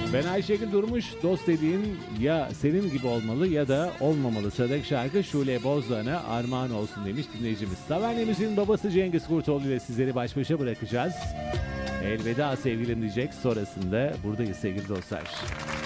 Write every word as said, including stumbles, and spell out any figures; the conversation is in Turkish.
Ben Ayşegül Durmuş, dost dediğin ya senin gibi olmalı ya da olmamalı. Sıradaki şarkı Şule Bozdoğan'a armağan olsun demiş dinleyicimiz. Tavernemizin babası Cengiz Kurtoğlu ile sizleri baş başa bırakacağız. Elveda sevgilim diyecek, sonrasında buradayız sevgili dostlar.